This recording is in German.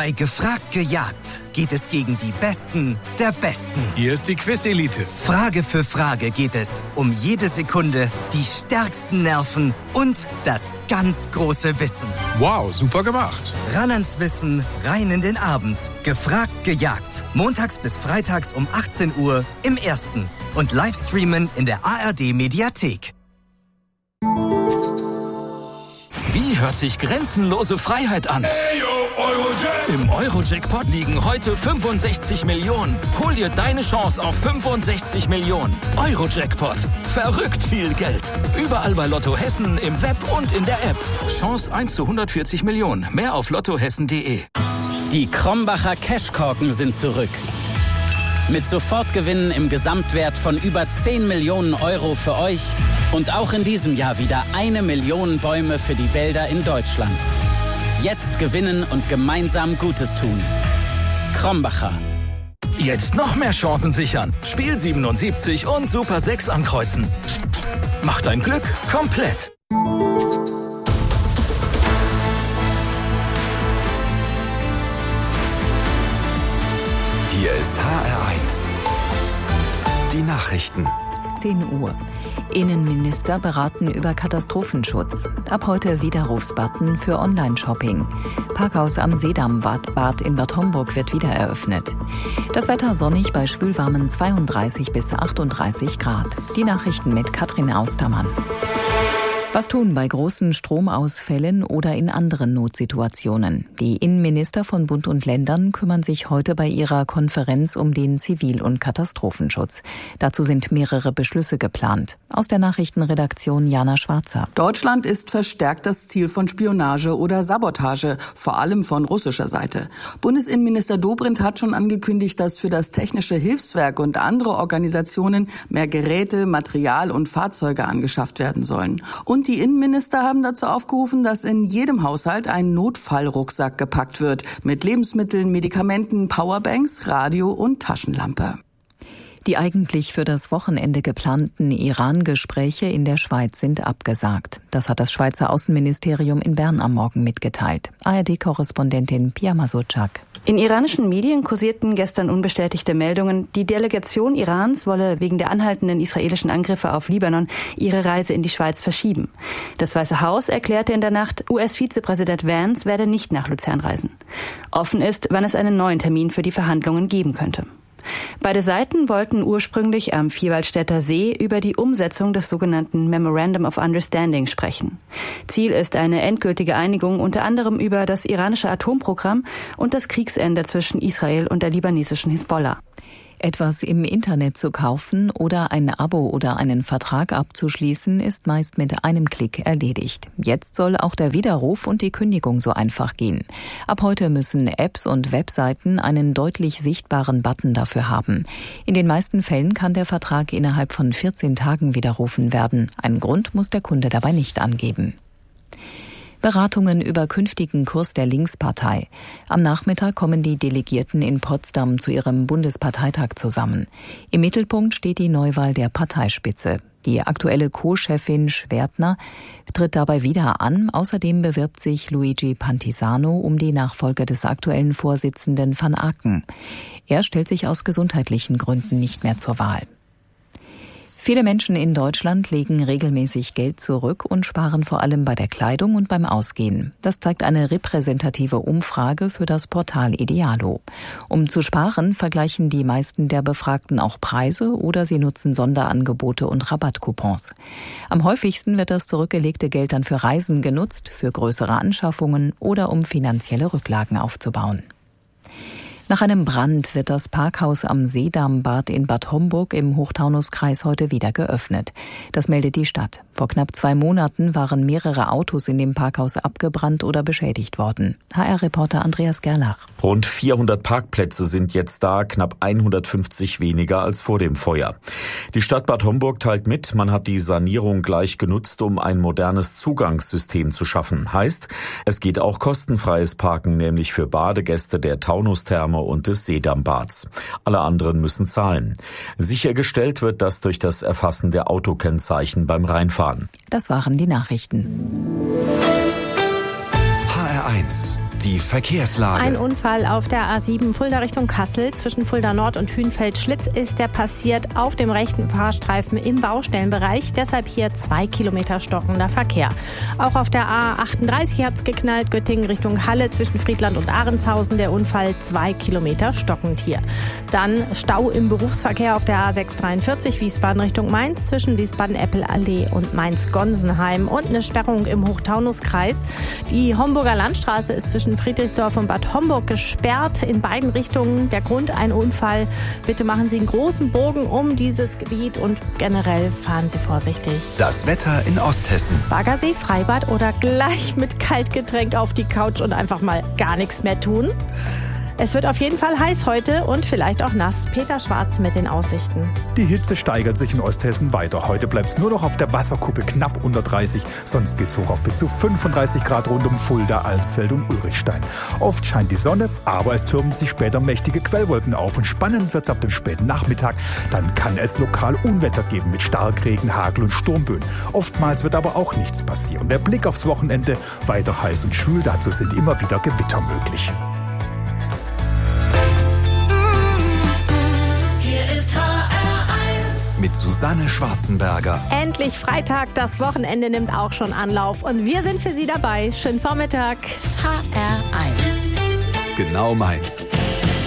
Bei Gefragt gejagt geht es gegen die Besten der Besten. Hier ist die Quiz-Elite. Frage für Frage geht es um jede Sekunde, die stärksten Nerven und das ganz große Wissen. Wow, super gemacht. Ran ans Wissen, rein in den Abend. Gefragt gejagt. Montags bis freitags um 18 Uhr im Ersten. Und Livestreamen in der ARD-Mediathek. Wie hört sich grenzenlose Freiheit an? Im Euro-Jackpot liegen heute 65 Millionen. Hol dir deine Chance auf 65 Millionen. Euro-Jackpot. Verrückt viel Geld. Überall bei Lotto Hessen, im Web und in der App. Chance 1 zu 140 Millionen. Mehr auf lottohessen.de. Die Krombacher Cashkorken sind zurück. Mit Sofortgewinnen im Gesamtwert von über 10 Millionen Euro für euch. Und auch in diesem Jahr wieder 1 Million Bäume für die Wälder in Deutschland. Jetzt gewinnen und gemeinsam Gutes tun. Krombacher. Jetzt noch mehr Chancen sichern. Spiel 77 und Super 6 ankreuzen. Macht dein Glück komplett. Hier ist HR1. Die Nachrichten. 10 Uhr. Innenminister beraten über Katastrophenschutz. Ab heute Widerrufsbutton für Online-Shopping. Parkhaus am Seedammbad in Bad Homburg wird wieder eröffnet. Das Wetter sonnig bei schwülwarmen 32 bis 38 Grad. Die Nachrichten mit Katrin Austermann. Was tun bei großen Stromausfällen oder in anderen Notsituationen? Die Innenminister von Bund und Ländern kümmern sich heute bei ihrer Konferenz um den Zivil- und Katastrophenschutz. Dazu sind mehrere Beschlüsse geplant. Aus der Nachrichtenredaktion Jana Schwarzer. Deutschland ist verstärkt das Ziel von Spionage oder Sabotage, vor allem von russischer Seite. Bundesinnenminister Dobrindt hat schon angekündigt, dass für das Technische Hilfswerk und andere Organisationen mehr Geräte, Material und Fahrzeuge angeschafft werden sollen. Und die Innenminister haben dazu aufgerufen, dass in jedem Haushalt ein Notfallrucksack gepackt wird mit Lebensmitteln, Medikamenten, Powerbanks, Radio und Taschenlampe. Die eigentlich für das Wochenende geplanten Iran-Gespräche in der Schweiz sind abgesagt. Das hat das Schweizer Außenministerium in Bern am Morgen mitgeteilt. ARD-Korrespondentin Pia Masutschak. In iranischen Medien kursierten gestern unbestätigte Meldungen, die Delegation Irans wolle wegen der anhaltenden israelischen Angriffe auf Libanon ihre Reise in die Schweiz verschieben. Das Weiße Haus erklärte in der Nacht, US-Vizepräsident Vance werde nicht nach Luzern reisen. Offen ist, wann es einen neuen Termin für die Verhandlungen geben könnte. Beide Seiten wollten ursprünglich am Vierwaldstätter See über die Umsetzung des sogenannten Memorandum of Understanding sprechen. Ziel ist eine endgültige Einigung unter anderem über das iranische Atomprogramm und das Kriegsende zwischen Israel und der libanesischen Hisbollah. Etwas im Internet zu kaufen oder ein Abo oder einen Vertrag abzuschließen, ist meist mit einem Klick erledigt. Jetzt soll auch der Widerruf und die Kündigung so einfach gehen. Ab heute müssen Apps und Webseiten einen deutlich sichtbaren Button dafür haben. In den meisten Fällen kann der Vertrag innerhalb von 14 Tagen widerrufen werden. Einen Grund muss der Kunde dabei nicht angeben. Beratungen über künftigen Kurs der Linkspartei. Am Nachmittag kommen die Delegierten in Potsdam zu ihrem Bundesparteitag zusammen. Im Mittelpunkt steht die Neuwahl der Parteispitze. Die aktuelle Co-Chefin Schwertner tritt dabei wieder an. Außerdem bewirbt sich Luigi Pantisano um die Nachfolge des aktuellen Vorsitzenden van Aken. Er stellt sich aus gesundheitlichen Gründen nicht mehr zur Wahl. Viele Menschen in Deutschland legen regelmäßig Geld zurück und sparen vor allem bei der Kleidung und beim Ausgehen. Das zeigt eine repräsentative Umfrage für das Portal Idealo. Um zu sparen, vergleichen die meisten der Befragten auch Preise oder sie nutzen Sonderangebote und Rabattcoupons. Am häufigsten wird das zurückgelegte Geld dann für Reisen genutzt, für größere Anschaffungen oder um finanzielle Rücklagen aufzubauen. Nach einem Brand wird das Parkhaus am Seedammbad in Bad Homburg im Hochtaunuskreis heute wieder geöffnet. Das meldet die Stadt. Vor knapp 2 Monaten waren mehrere Autos in dem Parkhaus abgebrannt oder beschädigt worden. HR-Reporter Andreas Gerlach. Rund 400 Parkplätze sind jetzt da, knapp 150 weniger als vor dem Feuer. Die Stadt Bad Homburg teilt mit, man hat die Sanierung gleich genutzt, um ein modernes Zugangssystem zu schaffen. Heißt, es geht auch kostenfreies Parken, nämlich für Badegäste der Taunustherme und des Seedammbads. Alle anderen müssen zahlen. Sichergestellt wird das durch das Erfassen der Autokennzeichen beim Reinfahren. Das waren die Nachrichten. HR1, Die Verkehrslage. Ein Unfall auf der A7 Fulda Richtung Kassel. Zwischen Fulda Nord und Hünfeld-Schlitz ist der passiert auf dem rechten Fahrstreifen im Baustellenbereich. Deshalb hier 2 Kilometer stockender Verkehr. Auch auf der A38 hat es geknallt. Göttingen Richtung Halle zwischen Friedland und Ahrenshausen. Der Unfall 2 Kilometer stockend hier. Dann Stau im Berufsverkehr auf der A643 Wiesbaden Richtung Mainz zwischen Wiesbaden-Eppel-Allee und Mainz-Gonsenheim. Und eine Sperrung im Hochtaunuskreis. Die Homburger Landstraße ist zwischen Friedrichsdorf und Bad Homburg gesperrt in beiden Richtungen. Der Grund ein Unfall. Bitte machen Sie einen großen Bogen um dieses Gebiet und generell fahren Sie vorsichtig. Das Wetter in Osthessen. Baggersee, Freibad oder gleich mit Kaltgetränk auf die Couch und einfach mal gar nichts mehr tun? Es wird auf jeden Fall heiß heute und vielleicht auch nass. Peter Schwarz mit den Aussichten. Die Hitze steigert sich in Osthessen weiter. Heute bleibt es nur noch auf der Wasserkuppe knapp unter 30. Sonst geht's hoch auf bis zu 35 Grad rund um Fulda, Alsfeld und Ulrichstein. Oft scheint die Sonne, aber es türmen sich später mächtige Quellwolken auf. Und spannend wird's ab dem späten Nachmittag. Dann kann es lokal Unwetter geben mit Starkregen, Hagel und Sturmböen. Oftmals wird aber auch nichts passieren. Der Blick aufs Wochenende, weiter heiß und schwül. Dazu sind immer wieder Gewitter möglich. Mit Susanne Schwarzenberger. Endlich Freitag, das Wochenende nimmt auch schon Anlauf und wir sind für Sie dabei. Schönen Vormittag. HR1. Genau meins.